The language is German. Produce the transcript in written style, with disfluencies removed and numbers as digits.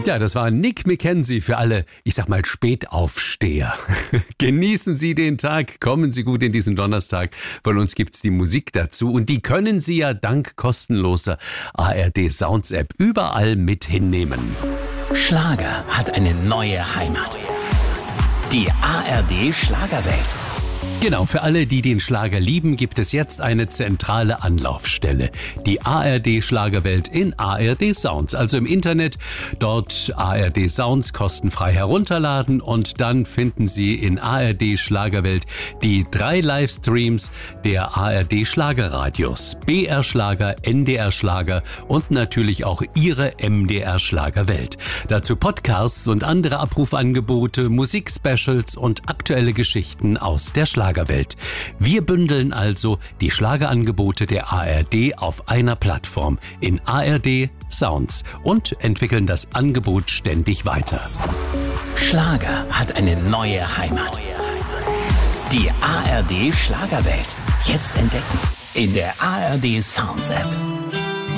Ja, das war Nick McKenzie für alle, ich sag mal, Spätaufsteher. Genießen Sie den Tag, kommen Sie gut in diesen Donnerstag. Von uns gibt's die Musik dazu und die können Sie ja dank kostenloser ARD Sounds App überall mit hinnehmen. Schlager hat eine neue Heimat. Die ARD Schlagerwelt. Genau, für alle, die den Schlager lieben, gibt es jetzt eine zentrale Anlaufstelle. Die ARD Schlagerwelt in ARD Sounds, also im Internet. Dort ARD Sounds kostenfrei herunterladen und dann finden Sie in ARD Schlagerwelt die 3 Livestreams der ARD Schlagerradios. BR Schlager, NDR Schlager und natürlich auch Ihre MDR Schlagerwelt. Dazu Podcasts und andere Abrufangebote, Musikspecials und aktuelle Geschichten aus der Schlagerwelt. Wir bündeln also die Schlagerangebote der ARD auf einer Plattform in ARD Sounds und entwickeln das Angebot ständig weiter. Schlager hat eine neue Heimat. Die ARD Schlagerwelt. Jetzt entdecken in der ARD Sounds App.